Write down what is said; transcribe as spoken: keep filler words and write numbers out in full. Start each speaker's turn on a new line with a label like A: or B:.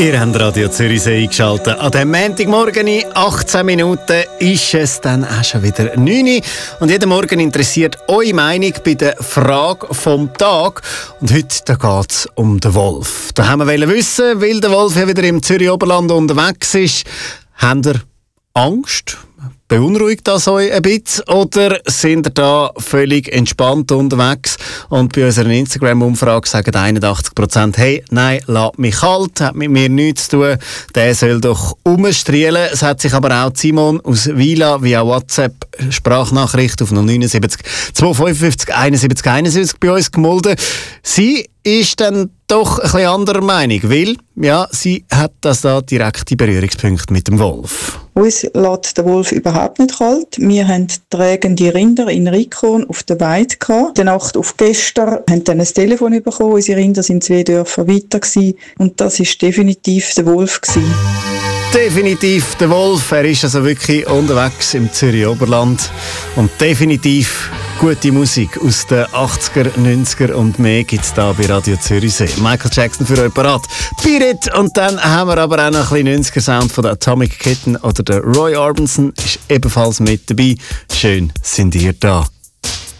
A: Ihr habt Radio Zürichsee eingeschaltet. An diesem Montagmorgen in achtzehn Minuten ist es dann auch schon wieder neun Uhr. Und jeden Morgen interessiert eure Meinung bei der Frage vom Tag. Und heute geht es um den Wolf. Da haben wir wissen, weil der Wolf ja wieder im Zürich Oberland unterwegs ist. Habt ihr Angst? Beunruhigt das euch ein bisschen oder sind ihr da völlig entspannt unterwegs? Und bei unserer Instagram-Umfrage sagen einundachtzig Prozent, hey, nein, lass mich kalt, hat mit mir nichts zu tun, der soll doch umstrielen. Es hat sich aber auch Simon aus Wila via WhatsApp Sprachnachricht auf null neun sieben zwei fünf fünf einundsiebzig einundsiebzig bei uns gemeldet. Sie ist dann doch ein bisschen anderer Meinung, weil ja, sie hat das da direkte Berührungspunkte mit dem Wolf.
B: Uns lässt der Wolf überhaupt nicht kalt. Wir haben tragende Rinder in Rikon auf der Weide gehabt. Die Nacht auf gestern haben dann ein Telefon bekommen. Unsere Rinder sind zwei Dörfer weiter gewesen. Und das war definitiv der Wolf gewesen.
A: Definitiv der Wolf. Er ist also wirklich unterwegs im Zürich Oberland. Und definitiv gute Musik aus den achtziger, neunziger und mehr gibt es da bei Radio Zürichsee. Michael Jackson für euch parat. Beat. Und dann haben wir aber auch noch ein bisschen neunziger Sound von der Atomic Kitten oder der Roy Orbison ist ebenfalls mit dabei. Schön sind ihr da.